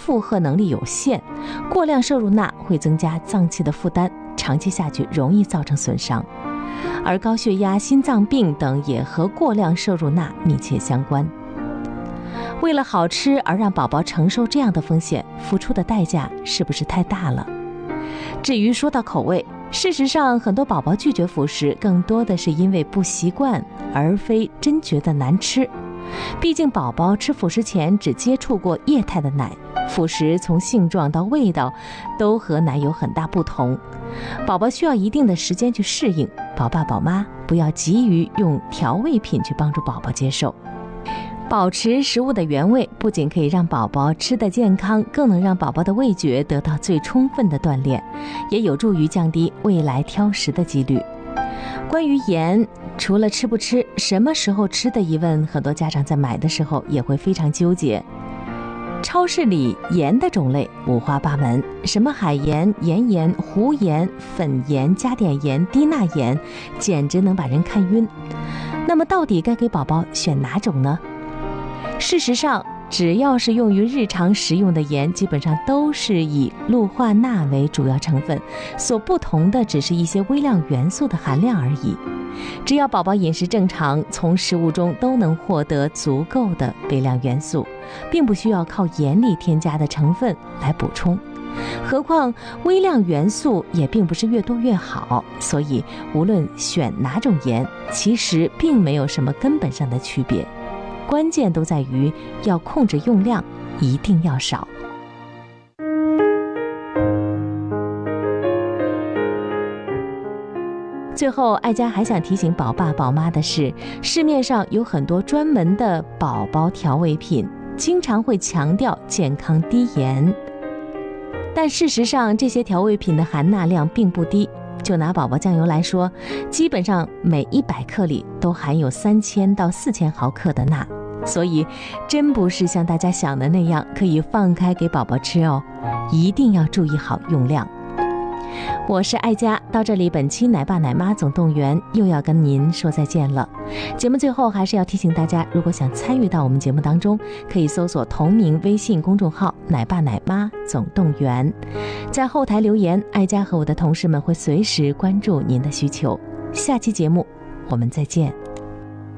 负荷能力有限，过量摄入钠会增加脏器的负担，长期下去容易造成损伤。而高血压、心脏病等也和过量摄入钠密切相关。为了好吃而让宝宝承受这样的风险，付出的代价是不是太大了？至于说到口味，事实上很多宝宝拒绝辅食更多的是因为不习惯，而非真觉得难吃。毕竟宝宝吃辅食前只接触过液态的奶，辅食从性状到味道都和奶有很大不同，宝宝需要一定的时间去适应，宝爸宝妈不要急于用调味品去帮助宝宝接受。保持食物的原味不仅可以让宝宝吃得健康，更能让宝宝的味觉得到最充分的锻炼，也有助于降低未来挑食的几率。关于盐，除了吃不吃、什么时候吃的疑问，很多家长在买的时候也会非常纠结。超市里盐的种类五花八门，什么海盐、岩盐、湖盐、粉盐、加碘盐、低钠盐，简直能把人看晕。那么到底该给宝宝选哪种呢？事实上，只要是用于日常食用的盐，基本上都是以氯化钠为主要成分，所不同的只是一些微量元素的含量而已。只要宝宝饮食正常，从食物中都能获得足够的微量元素，并不需要靠盐里添加的成分来补充。何况微量元素也并不是越多越好，所以无论选哪种盐，其实并没有什么根本上的区别。关键都在于要控制用量，一定要少。最后，爱家还想提醒宝爸宝妈的是，市面上有很多专门的宝宝调味品，经常会强调健康低盐，但事实上这些调味品的含钠量并不低。就拿宝宝酱油来说，基本上每100克里都含有3000到4000毫克的钠，所以真不是像大家想的那样可以放开给宝宝吃哦，一定要注意好用量。我是爱家，到这里本期奶爸奶妈总动员又要跟您说再见了。节目最后还是要提醒大家，如果想参与到我们节目当中，可以搜索同名微信公众号奶爸奶妈总动员，在后台留言，爱家和我的同事们会随时关注您的需求。下期节目我们再见。